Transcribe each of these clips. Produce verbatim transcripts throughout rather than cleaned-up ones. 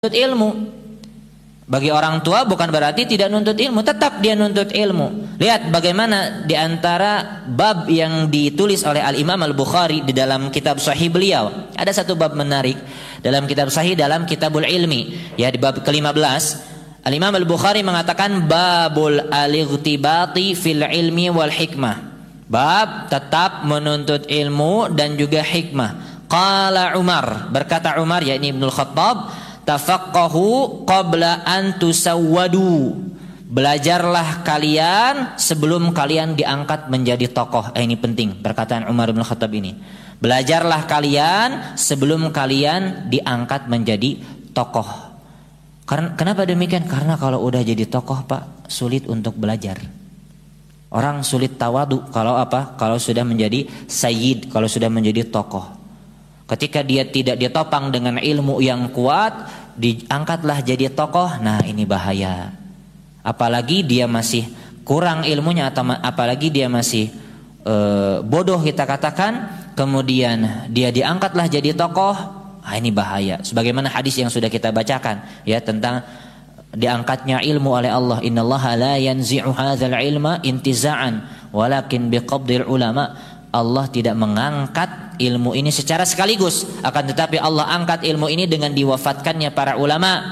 nuntut ilmu. Bagi orang tua bukan berarti tidak nuntut ilmu, tetap dia nuntut ilmu. Lihat bagaimana di antara bab yang ditulis oleh Al-Imam Al-Bukhari di dalam kitab Sahih beliau. Ada satu bab menarik dalam kitab Sahih, dalam Kitabul Ilmi, ya di bab kelima belas. Al-Imam Al-Bukhari mengatakan babul al-ightibati fil ilmi wal hikmah. Bab tetap menuntut ilmu dan juga hikmah. Qala Umar, berkata Umar yakni Ibnul Khattab, tafaqqahu qabla an tusawwadu. Belajarlah kalian sebelum kalian diangkat menjadi tokoh. Eh, ini penting perkataan Umar bin Khattab ini. Belajarlah kalian sebelum kalian diangkat menjadi tokoh. Karena kenapa demikian? Karena kalau udah jadi tokoh, Pak, sulit untuk belajar. Orang sulit tawadu kalau apa? Kalau sudah menjadi sayyid, kalau sudah menjadi tokoh. Ketika dia tidak ditopang dengan ilmu yang kuat, diangkatlah jadi tokoh, nah ini bahaya. Apalagi dia masih kurang ilmunya, atau apalagi dia masih e, bodoh kita katakan, kemudian dia diangkatlah jadi tokoh, nah ini bahaya. Sebagaimana hadis yang sudah kita bacakan ya tentang diangkatnya ilmu oleh Allah. Innallaha la yanzi'u hadzal ilma intiza'an walakin biqabdil ulama. Allah tidak mengangkat ilmu ini secara sekaligus, akan tetapi Allah angkat ilmu ini dengan diwafatkannya para ulama.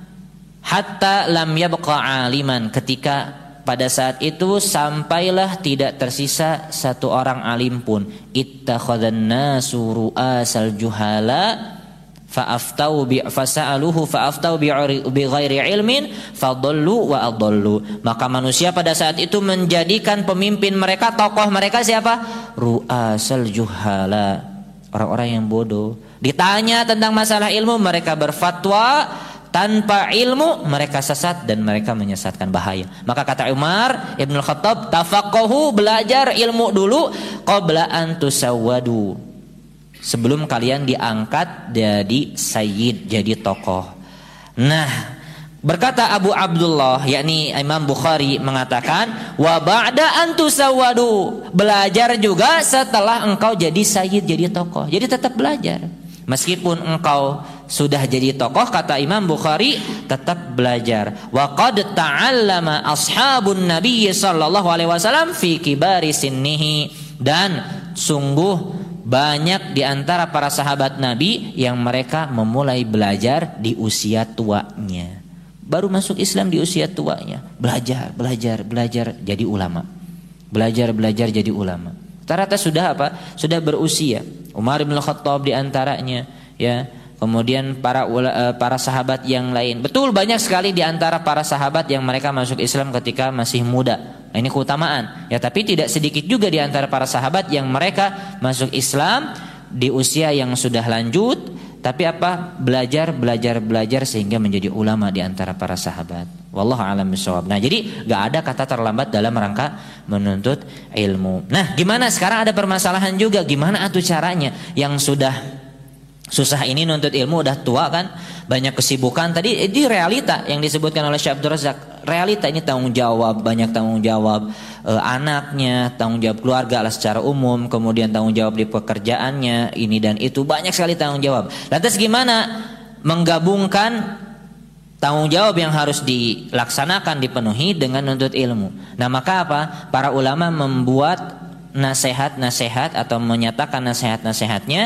Hatta lam yabqa aliman, ketika pada saat itu sampailah tidak tersisa satu orang alim pun. Ittakhadhan nasu ru'asal juhala fa'aftau bi fasa'aluhu fa'aftau bi ghairi ilmin fadallu wa adallu. Maka manusia pada saat itu menjadikan pemimpin mereka, tokoh mereka siapa? Ru'asal juhala, orang-orang yang bodoh. Ditanya tentang masalah ilmu, mereka berfatwa tanpa ilmu, mereka sesat dan mereka menyesatkan, bahaya. Maka kata Umar Ibn Khattab, tafaqqahu, belajar ilmu dulu qabla an tusawwadu, sebelum kalian diangkat jadi sayyid, jadi tokoh. Nah, berkata Abu Abdullah yakni Imam Bukhari mengatakan, wa ba'da an tusawwadu, belajar juga setelah engkau jadi sayyid, jadi tokoh. Jadi tetap belajar. Meskipun engkau sudah jadi tokoh, kata Imam Bukhari, tetap belajar. Wa qad ta'allama ashabun Nabi sallallahu alaihi wasallam fi kibari sinnihi, dan sungguh banyak di antara para sahabat Nabi yang mereka memulai belajar di usia tuanya. Baru masuk Islam di usia tuanya, belajar, belajar, belajar jadi ulama. Belajar, belajar jadi ulama. Rata-rata sudah apa? Sudah berusia. Umar bin Khattab di antaranya, ya. Kemudian para para sahabat yang lain. Betul, banyak sekali di antara para sahabat yang mereka masuk Islam ketika masih muda. Nah, ini keutamaan. Ya, tapi tidak sedikit juga di antara para sahabat yang mereka masuk Islam di usia yang sudah lanjut, tapi apa? Belajar, belajar, belajar sehingga menjadi ulama di antara para sahabat. Wallahu a'lam bishawab. Nah, jadi enggak ada kata terlambat dalam rangka menuntut ilmu. Nah, gimana sekarang ada permasalahan juga, gimana atuh caranya? Yang sudah susah ini nuntut ilmu, udah tua kan, banyak kesibukan. Tadi ini realita yang disebutkan oleh Syekh Abdul Razak. Realita ini tanggung jawab, banyak tanggung jawab e, anaknya, tanggung jawab keluarga lah secara umum, kemudian tanggung jawab di pekerjaannya, ini dan itu, banyak sekali tanggung jawab. Lantas gimana menggabungkan tanggung jawab yang harus dilaksanakan, dipenuhi dengan nuntut ilmu? Nah, maka apa? Para ulama membuat nasihat-nasihat atau menyatakan nasihat-nasihatnya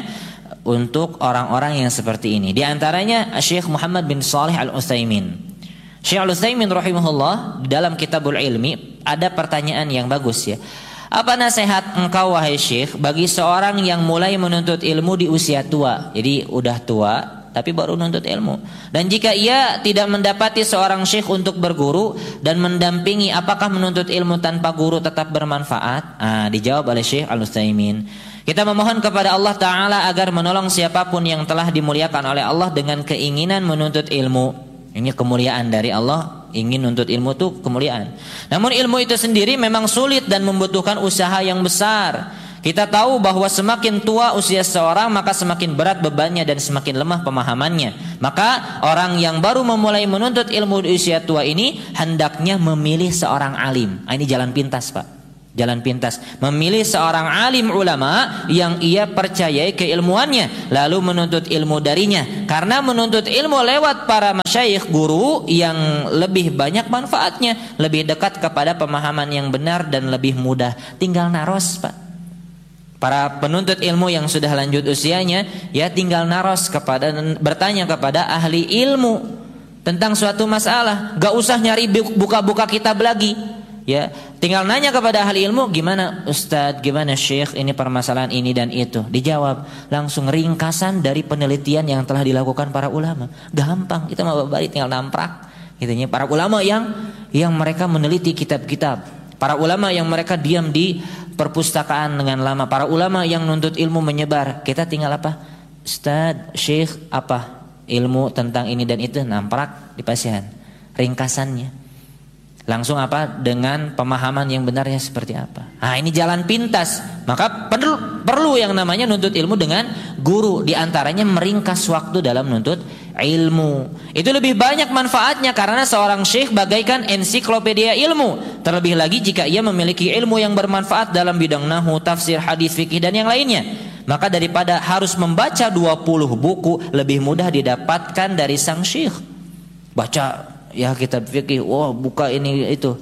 untuk orang-orang yang seperti ini. Di antaranya Syekh Muhammad bin Shalih Al-Utsaimin. Syekh Al-Utsaimin rahimahullah di dalam Kitabul Ilmi ada pertanyaan yang bagus ya. Apa nasihat engkau wahai Syekh bagi seorang yang mulai menuntut ilmu di usia tua? Jadi udah tua tapi baru menuntut ilmu. Dan jika ia tidak mendapati seorang syekh untuk berguru dan mendampingi, apakah menuntut ilmu tanpa guru tetap bermanfaat? Ah, dijawab oleh Syekh Al-Utsaimin, kita memohon kepada Allah Ta'ala agar menolong siapapun yang telah dimuliakan oleh Allah dengan keinginan menuntut ilmu. Ini kemuliaan dari Allah, ingin menuntut ilmu itu kemuliaan. Namun ilmu itu sendiri memang sulit dan membutuhkan usaha yang besar. Kita tahu bahwa semakin tua usia seorang, maka semakin berat bebannya dan semakin lemah pemahamannya. Maka orang yang baru memulai menuntut ilmu di usia tua ini hendaknya memilih seorang alim. Ini jalan pintas, Pak. Jalan pintas, memilih seorang alim ulama yang ia percayai keilmuannya, lalu menuntut ilmu darinya. Karena menuntut ilmu lewat para masyayikh, guru, yang lebih banyak manfaatnya, lebih dekat kepada pemahaman yang benar dan lebih mudah. Tinggal naros, Pak. Para penuntut ilmu yang sudah lanjut usianya, ya tinggal naros kepada, bertanya kepada ahli ilmu tentang suatu masalah. Gak usah nyari buka-buka kitab lagi. Ya, tinggal nanya kepada ahli ilmu, gimana Ustadz, gimana Syekh, ini permasalahan ini dan itu. Dijawab langsung ringkasan dari penelitian yang telah dilakukan para ulama. Gampang, kita mau balik tinggal namprak. Gitunya para ulama yang yang mereka meneliti kitab-kitab. Para ulama yang mereka diam di perpustakaan dengan lama. Para ulama yang nuntut ilmu menyebar. Kita tinggal apa? Ustadz, Syekh, apa ilmu tentang ini dan itu, namprak di pasihan. Ringkasannya. Langsung apa? Dengan pemahaman yang benarnya seperti apa. Nah, ini jalan pintas. Maka perlu, perlu yang namanya nuntut ilmu dengan guru. Di antaranya meringkas waktu dalam nuntut ilmu. Itu lebih banyak manfaatnya karena seorang syekh bagaikan ensiklopedia ilmu. Terlebih lagi jika ia memiliki ilmu yang bermanfaat dalam bidang nahwu, tafsir, hadis, fikih dan yang lainnya. Maka daripada harus membaca dua puluh buku, lebih mudah didapatkan dari sang syekh. Baca ya kitab fikih, wah buka ini itu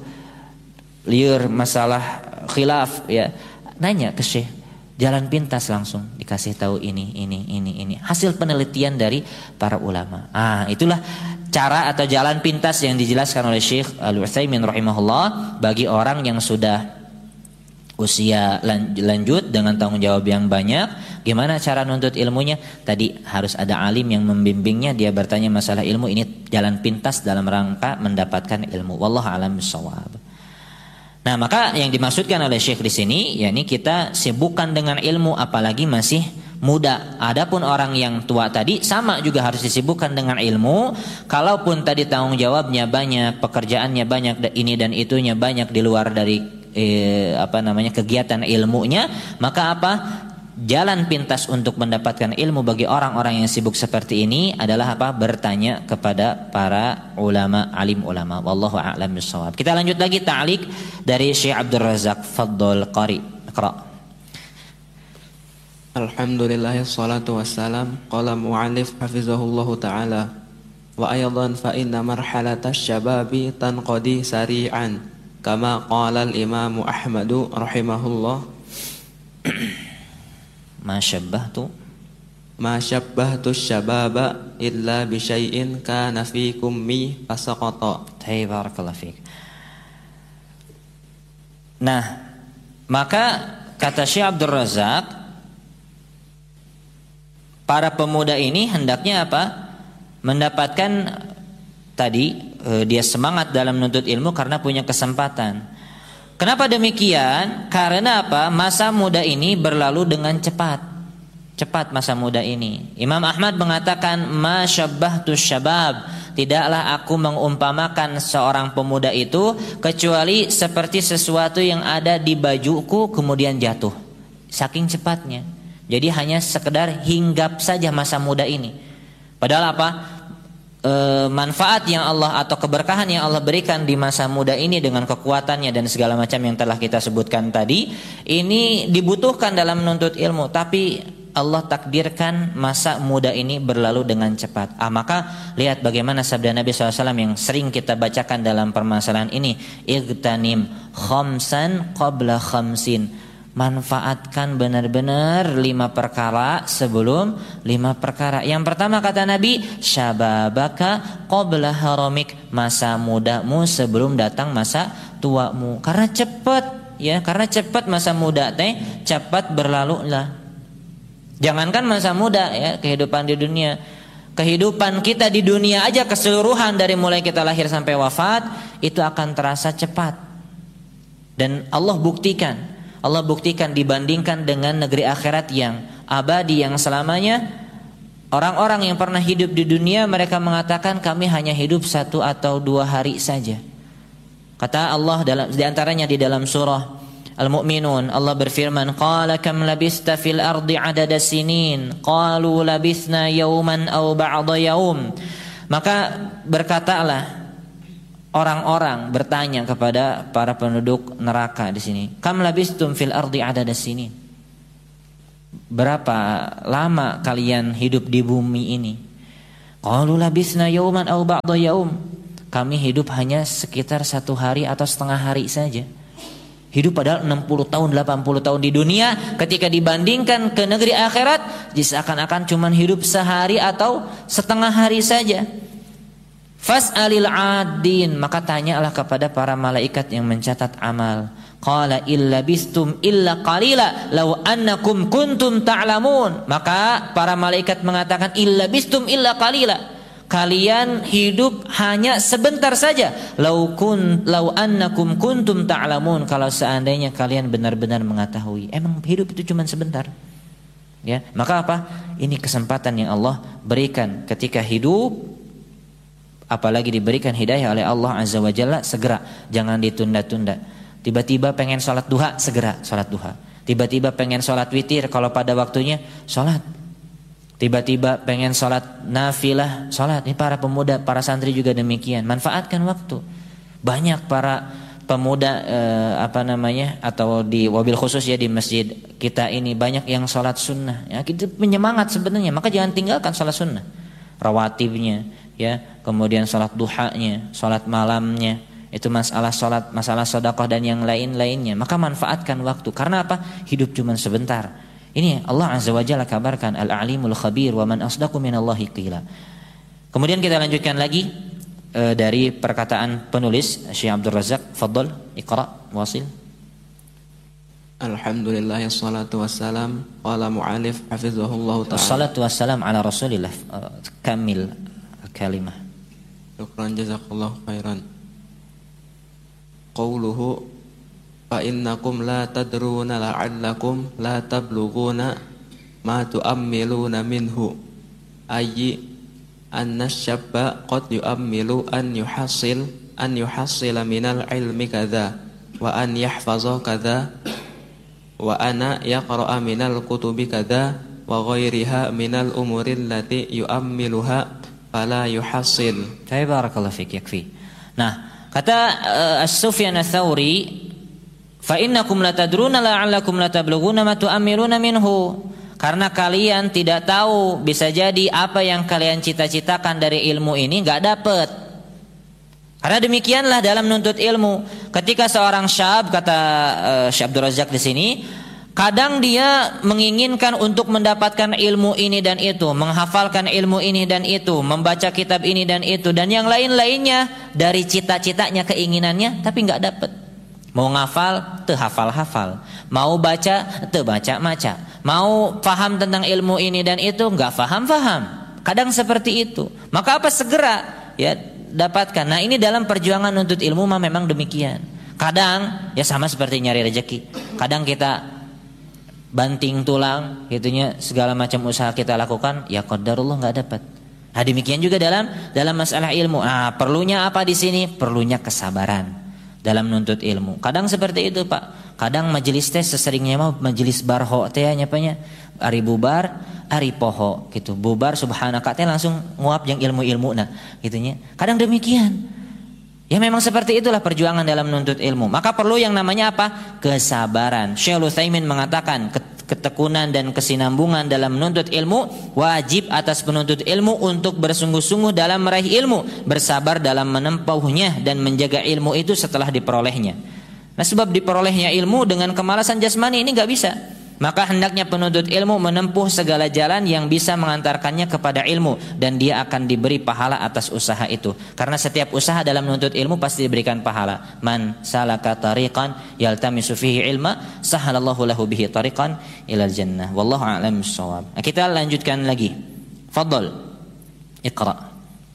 liur masalah khilaf, ya nanya ke syekh, jalan pintas langsung dikasih tahu ini ini ini ini hasil penelitian dari para ulama. Ah, itulah cara atau jalan pintas yang dijelaskan oleh Syekh Al-Utsaimin rahimahullah bagi orang yang sudah usia lanjut dengan tanggung jawab yang banyak. Gimana cara nuntut ilmunya? Tadi harus ada alim yang membimbingnya. Dia bertanya masalah ilmu, ini jalan pintas dalam rangka mendapatkan ilmu. Wallahu a'lam bishawab. Nah, maka yang dimaksudkan oleh Syekh di sini, yakni kita sibukkan dengan ilmu apalagi masih muda. Adapun orang yang tua tadi sama juga harus disibukkan dengan ilmu. Kalaupun tadi tanggung jawabnya banyak, pekerjaannya banyak, ini dan itunya banyak di luar dari Eh, apa namanya kegiatan ilmunya, maka apa jalan pintas untuk mendapatkan ilmu bagi orang-orang yang sibuk seperti ini adalah apa? Bertanya kepada para ulama, alim ulama. Wallahu a'lam bishawab. Kita lanjut lagi ta'liq dari Syekh Abdul Razak. Fadhol qari, iqra. Alhamdulillah wassalatu wassalam. Qala mu'allif hafizahullahu ta'ala. Wa aydan fa inna marhalatash syababi tanqadi sari'an. Kama qala al-Imam Ahmad rahimahullah, ma syabbahtu ma syabbahtu syababa illa bi syai'in kana fikum mi fasaqata. Barakallahu fiik. Nah, maka kata Syekh Abdul Razak, para pemuda ini hendaknya apa? Mendapatkan tadi dia semangat dalam menuntut ilmu karena punya kesempatan. Kenapa demikian? Karena apa? Masa muda ini berlalu dengan cepat. Cepat masa muda ini. Imam Ahmad mengatakan, ma syabbahtu syabab, tidaklah aku mengumpamakan seorang pemuda itu kecuali seperti sesuatu yang ada di bajuku kemudian jatuh. Saking cepatnya. Jadi hanya sekedar hinggap saja masa muda ini. Padahal apa? E, manfaat yang Allah atau keberkahan yang Allah berikan di masa muda ini dengan kekuatannya dan segala macam yang telah kita sebutkan tadi, ini dibutuhkan dalam menuntut ilmu, tapi Allah takdirkan masa muda ini berlalu dengan cepat. Ah, maka lihat bagaimana sabda Nabi shallallahu alaihi wasallam yang sering kita bacakan dalam permasalahan ini, igtanim khamsan qabla khamsin. Manfaatkan benar-benar lima perkara sebelum lima perkara. Yang pertama kata Nabi, syababaka qabla haramik, masa mudamu sebelum datang masa tuamu. Karena cepat, ya, karena cepat masa muda teh cepat berlalu lah. Jangankan masa muda, ya, kehidupan di dunia, kehidupan kita di dunia aja keseluruhan dari mulai kita lahir sampai wafat itu akan terasa cepat. Dan Allah buktikan. Allah buktikan dibandingkan dengan negeri akhirat yang abadi, yang selamanya. Orang-orang yang pernah hidup di dunia mereka mengatakan kami hanya hidup satu atau dua hari saja. Kata Allah dalam diantaranya di dalam surah Al-Mu'minun, Allah berfirman, qala kam labista fil ardi adada sinin, qalu labithna yawman aw ba'da yawm. Maka berkatalah orang-orang bertanya kepada para penduduk neraka di sini, kam labistum fil ardi adada sinin, berapa lama kalian hidup di bumi ini? Qalu labisna yauman aw ba'da yaum, kami hidup hanya sekitar satu hari atau setengah hari saja. Hidup padahal enam puluh tahun, delapan puluh tahun di dunia, ketika dibandingkan ke negeri akhirat, seakan-akan cuman hidup sehari atau setengah hari saja. Fas'alil 'adin, maka tanyalah kepada para malaikat yang mencatat amal. Qala illa bistum illa qalila law annakum kuntum ta'lamun. Maka para malaikat mengatakan illa bistum illa qalila, kalian hidup hanya sebentar saja. Lau kun lau annakum kuntum ta'lamun, kalau seandainya kalian benar-benar mengetahui, emang hidup itu cuma sebentar. Ya, maka apa? Ini kesempatan yang Allah berikan ketika hidup, apalagi diberikan hidayah oleh Allah Azza wa Jalla, segera, jangan ditunda-tunda. Tiba-tiba pengen sholat duha, segera sholat duha. Tiba-tiba pengen sholat witir, kalau pada waktunya sholat. Tiba-tiba pengen sholat nafilah, sholat. Ini para pemuda, para santri juga demikian. Manfaatkan waktu. Banyak para pemuda eh, apa namanya, atau di wabil khusus ya di masjid kita ini banyak yang sholat sunnah. Ya, itu penyemangat sebenarnya. Maka jangan tinggalkan sholat sunnah, rawatibnya, ya, kemudian sholat duhanya, sholat malamnya. Itu masalah sholat, masalah sedekah dan yang lain-lainnya. Maka manfaatkan waktu. Karena apa? Hidup cuma sebentar. Ini Allah Azza wa Jalla kabarkan, Al-Alimul Khabir wa man asdaqu minallahi qila. Kemudian kita lanjutkan lagi e, dari perkataan penulis Syekh Abdul Razak. Fadhal, Iqra, wasil. Alhamdulillah, wassalatu wassalam ala mu'alif hafizahullah ta'ala. Wassalatu wassalam ala Rasulillah. Kamil kalimah. Syukran jazakallahu khairan. Qauluhu fa innakum la tadruna la'allakum la tablughuna ma tu'ammiluna minhu, ayyi anna syabba qad yu'ammilu an yuhassil an yuhassila minal ilmi kadza wa an yahfaza kadza wa ana yaqra'a minal kutubi kadza wa ghairiha minal umuri allati yu'ammiluha fala yuhassil. Barakallahu fik, yakfi. Nah, kata uh, As-Sufyan Ats-Tsauri, fa innakum la tadruna la'allakum la tablughuna ma tu'ammiluna minhu, karena kalian tidak tahu, bisa jadi apa yang kalian cita-citakan dari ilmu ini enggak dapat. Karena demikianlah dalam menuntut ilmu. Ketika seorang syab, kata uh, Syekh Abdul Razak di sini, kadang dia menginginkan untuk mendapatkan ilmu ini dan itu, menghafalkan ilmu ini dan itu, membaca kitab ini dan itu, dan yang lain-lainnya dari cita-citanya, keinginannya, tapi enggak dapat. Mau ngafal, teu hafal-hafal. Mau baca, teu baca-baca. Mau paham tentang ilmu ini dan itu, enggak faham-faham. Kadang seperti itu. Maka apa? Segera ya dapatkan. Nah, ini dalam perjuangan nuntut ilmu mah memang demikian. Kadang ya sama seperti nyari rezeki. Kadang kita banting tulang, gitunya, segala macam usaha kita lakukan, ya qadarullah enggak dapat. Nah, demikian juga dalam dalam masalah ilmu. Nah, perlunya apa di sini? Perlunya kesabaran dalam menuntut ilmu. Kadang seperti itu, Pak. Kadang majelis teh seseringnya mau majelis barho teh nyapanya, ari bubar, ari poho gitu. Bubar subhanaka teh langsung nguap yang ilmu-ilmu nah, gitunya. Kadang demikian. Ya memang seperti itulah perjuangan dalam menuntut ilmu. Maka perlu yang namanya apa? Kesabaran. Syekh Utsaimin mengatakan ketekunan dan kesinambungan dalam menuntut ilmu wajib atas penuntut ilmu untuk bersungguh-sungguh dalam meraih ilmu, bersabar dalam menempuhnya dan menjaga ilmu itu setelah diperolehnya. Nah, sebab diperolehnya ilmu dengan kemalasan jasmani ini enggak bisa. Maka hendaknya penuntut ilmu menempuh segala jalan yang bisa mengantarkannya kepada ilmu, dan dia akan diberi pahala atas usaha itu. Karena setiap usaha dalam menuntut ilmu pasti diberikan pahala. Man salaka tariqan yaltamisu fihi ilma sahalallahu lahu bihi tariqan ilal jannah. Wallahu a'lam bissawab. Nah, kita lanjutkan lagi. Fadhal. Iqra.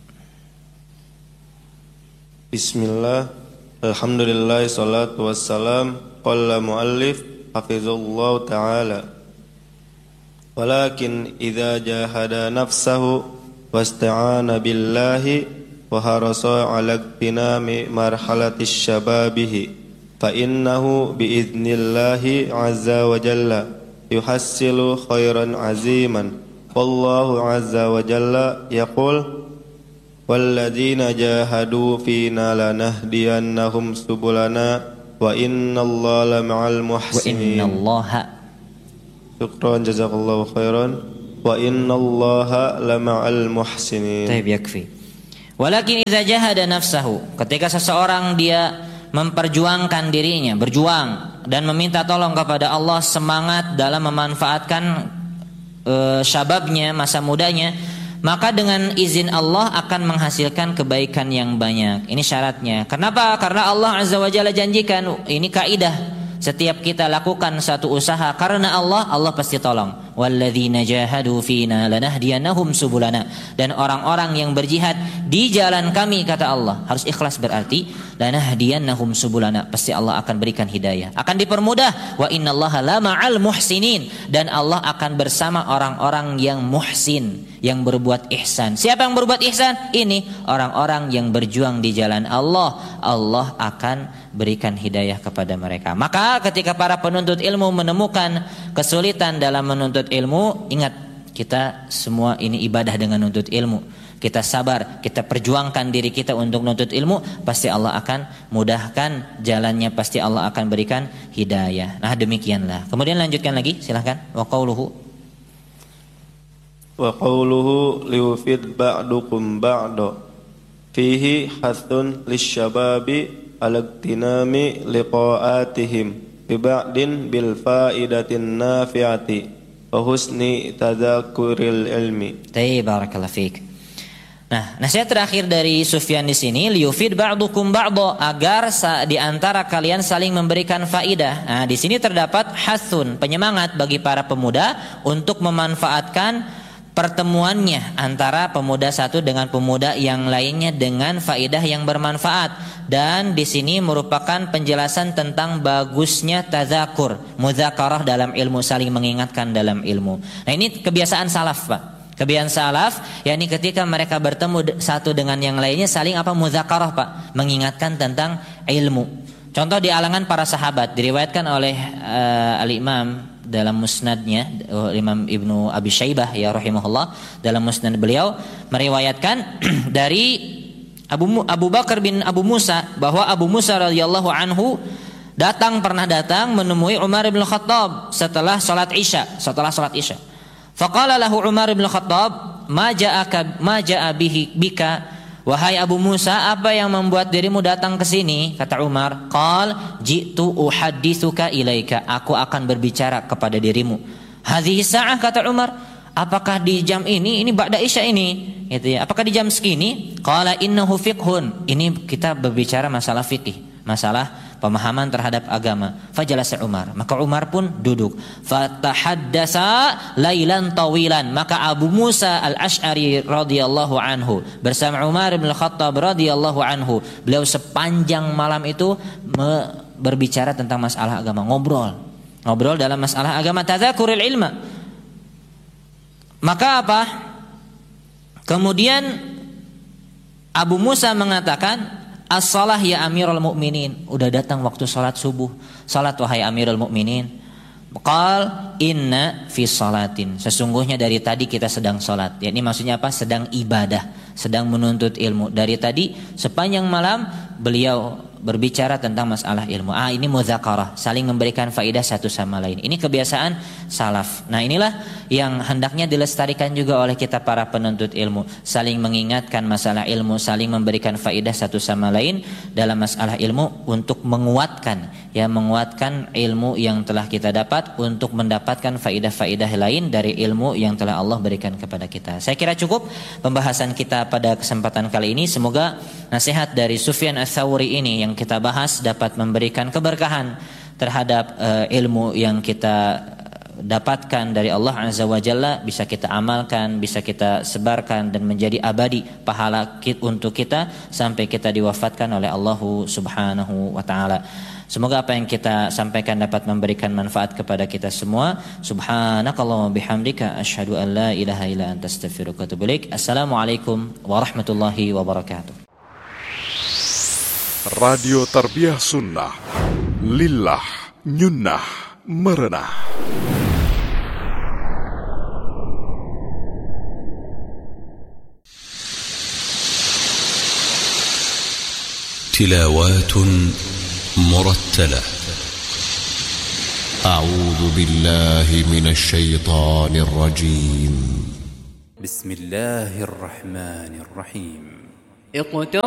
Bismillah. Alhamdulillah, salatu wassalam. Qala muallif hafizallahu ta'ala, walakin idza jahada nafsahu wasta'ana billahi wa harasa 'ala iktinami marhalati syababihi fa innahu biidnillahi 'azza wa jalla yuhassilu khairan 'aziman. Wallahu 'azza wa jalla yaqul walladzina jahadu fina lanahdiyannahum subulana wa innallaha lama'al muhsinin. Wa innallaha. Syukran jazakallahu khairan. Wa innallaha lama'al muhsinin. Taib yakfi. Walakin idza jahada nafsahu, ketika seseorang dia memperjuangkan dirinya, berjuang dan meminta tolong kepada Allah, semangat dalam memanfaatkan e, syababnya, masa mudanya, maka dengan izin Allah akan menghasilkan kebaikan yang banyak. Ini syaratnya. Kenapa? Karena Allah Azza wa Jalla janjikan, ini kaidah. Setiap kita lakukan satu usaha karena Allah, Allah pasti tolong. Walladzina jahadu fina lanahdiyannahum subulana. Dan orang-orang yang berjihad di jalan kami, kata Allah, harus ikhlas berarti lanahdiyannahum subulana, pasti Allah akan berikan hidayah, akan dipermudah. Wa innallaha lama'al muhsinin, dan Allah akan bersama orang-orang yang muhsin, yang berbuat ihsan. Siapa yang berbuat ihsan? Ini orang-orang yang berjuang di jalan Allah. Allah akan berikan hidayah kepada mereka. Maka ketika para penuntut ilmu menemukan kesulitan dalam menuntut ilmu, ingat, kita semua ini ibadah dengan menuntut ilmu. Kita sabar, kita perjuangkan diri kita untuk menuntut ilmu, pasti Allah akan mudahkan jalannya, pasti Allah akan berikan hidayah. Nah, demikianlah. Kemudian lanjutkan lagi, silahkan. Wa qauluhu wa qauluhu liufid ba'dukum ba'da fihi hathun lisyababi al-iktinami liqa'atihim biba'din bil fa'idatin nafi'ati wa husni tadzakuril ilmi. Tayyib, barakallahu fiik. Nah, nasihat terakhir dari Sufyan di sini, liyufid ba'dukum ba'da, agar di antara kalian saling memberikan faidah. Nah, di sini terdapat hathun, penyemangat bagi para pemuda untuk memanfaatkan pertemuannya antara pemuda satu dengan pemuda yang lainnya dengan faidah yang bermanfaat. Dan di sini merupakan penjelasan tentang bagusnya tazakur, mudzakarah dalam ilmu, saling mengingatkan dalam ilmu. Nah, ini kebiasaan salaf, Pak. Kebiasaan salaf, yakni ketika mereka bertemu satu dengan yang lainnya saling apa? Mudzakarah, Pak, mengingatkan tentang ilmu. Contoh di alangan para sahabat diriwayatkan oleh uh, Al-Imam dalam musnadnya, uh, Imam Ibnu Abi Syaibah ya rahimahullah, dalam musnad beliau meriwayatkan dari Abu Abu Bakar bin Abu Musa bahwa Abu Musa radhiyallahu anhu datang pernah datang menemui Umar bin Khattab setelah salat Isya, setelah salat Isya. Faqala lahu Umar bin Khattab, "Ma ja'aka ma ja'a bihi bika?" Wahai Abu Musa, apa yang membuat dirimu datang ke sini? Kata Umar, "Qal ji'tu uhadditsuka ilaika." Aku akan berbicara kepada dirimu. Hadhihi sa'ah, kata Umar. Apakah di jam ini? Ini ba'da Isya ini. Gitu ya. Apakah di jam segini? Qala innahu fiqhun. Ini kita berbicara masalah fikih, masalah pemahaman terhadap agama. Fajalasa Umar, maka Umar pun duduk. Fatahaddasa lailan tawilan, maka Abu Musa Al-Asy'ari radhiyallahu anhu bersama Umar bin Khattab radhiyallahu anhu, beliau sepanjang malam itu me- berbicara tentang masalah agama, ngobrol. Ngobrol dalam masalah agama, tadzakurul ilma. Maka apa? Kemudian Abu Musa mengatakan, as-salah ya Amirul Mukminin, udah datang waktu salat subuh. Salat wahai Amirul Mukminin. Qal inna fi salatin, sesungguhnya dari tadi kita sedang salat. Ya, ini maksudnya apa? Sedang ibadah, sedang menuntut ilmu. Dari tadi sepanjang malam beliau berbicara tentang masalah ilmu. Ah, ini mudzakarah, saling memberikan faidah satu sama lain. Ini kebiasaan salaf. Nah, inilah yang hendaknya dilestarikan juga oleh kita para penuntut ilmu, saling mengingatkan masalah ilmu, saling memberikan faidah satu sama lain dalam masalah ilmu untuk menguatkan, ya, menguatkan ilmu yang telah kita dapat untuk mendapatkan faidah-faidah lain dari ilmu yang telah Allah berikan kepada kita. Saya kira cukup pembahasan kita pada kesempatan kali ini. Semoga nasihat dari Sufyan Ats-Tsauri ini yang kita bahas dapat memberikan keberkahan terhadap uh, ilmu yang kita dapatkan dari Allah Azza wa Jalla, bisa kita amalkan, bisa kita sebarkan dan menjadi abadi pahala untuk kita sampai kita diwafatkan oleh Allah Subhanahu wa taala. Semoga apa yang kita sampaikan dapat memberikan manfaat kepada kita semua. Subhanakallahumma bihamdika asyhadu an la ilaha illa anta astaghfiruka wa atubu ilaik. Assalamualaikum warahmatullahi wabarakatuh. Radio Tarbiyah Sunnah, lillah, nyunnah, merenah. تلاوات مرتلة. أعوذ بالله من الشيطان الرجيم. بسم الله الرحمن الرحيم. اقترب